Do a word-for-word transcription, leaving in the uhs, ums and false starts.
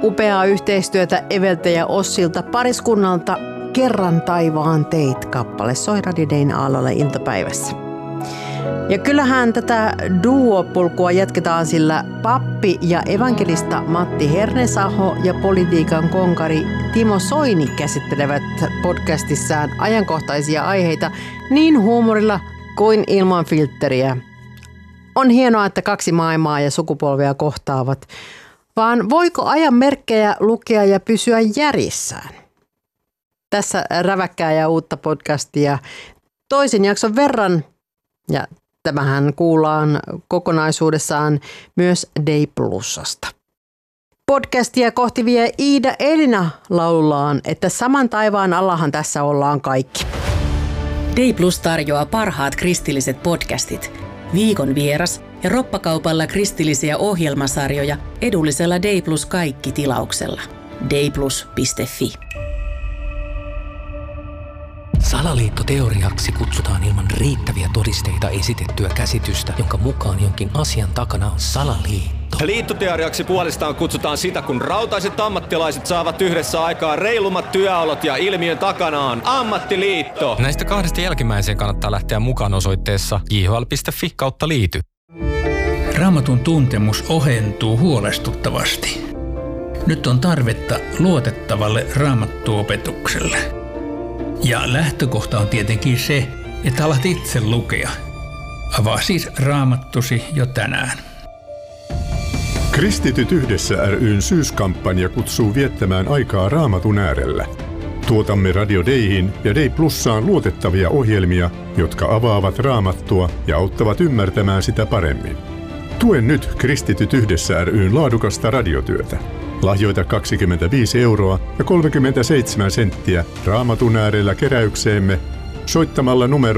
Upeaa yhteistyötä Eveltä ja Ossilta pariskunnalta Kerran taivaan teit -kappale soi Radio Dayn aalloilla iltapäivässä. Ja kyllähän tätä duopolkua jatketaan, sillä pappi ja evankelista Matti Hernesaho ja politiikan konkari Timo Soini käsittelevät podcastissaan ajankohtaisia aiheita niin huumorilla kuin ilman filtteriä. On hienoa, että kaksi maailmaa ja sukupolvia kohtaavat, vaan voiko ajan merkkejä lukea ja pysyä järjissään? Tässä räväkkää ja uutta podcastia toisen jakson verran, ja tämähän kuullaan kokonaisuudessaan myös Day Plusasta. Podcastia kohti vie Iida Elina laulullaan, että saman taivaan allahan tässä ollaan kaikki. Day Plus tarjoaa parhaat kristilliset podcastit, viikon vieras ja roppakaupalla kristillisiä ohjelmasarjoja edullisella Day Plus kaikki -tilauksella. dayplus piste fi. Salaliittoteoriaksi kutsutaan ilman riittäviä todisteita esitettyä käsitystä, jonka mukaan jonkin asian takana on salaliitto. Liittoteoriaksi puolestaan kutsutaan sitä, kun rautaiset ammattilaiset saavat yhdessä aikaa reilummat työolot ja ilmiön takana on ammattiliitto. Näistä kahdesta jälkimmäiseen kannattaa lähteä mukaan osoitteessa j h l piste f i kautta liity. Raamatun tuntemus ohentuu huolestuttavasti. Nyt on tarvetta luotettavalle raamattuopetukselle. Ja lähtökohta on tietenkin se, että alat itse lukea. Avaa siis Raamattusi jo tänään. Kristityt yhdessä ry:n syyskampanja kutsuu viettämään aikaa Raamatun äärellä. Tuotamme Radio Dayhin ja Day Plussaan luotettavia ohjelmia, jotka avaavat Raamattua ja auttavat ymmärtämään sitä paremmin. Tue nyt Kristityt yhdessä ry:n laadukasta radiotyötä. Lahjoita kaksikymmentäviisi euroa ja kolmekymmentäseitsemän senttiä Raamatun äärellä keräykseemme soittamalla numero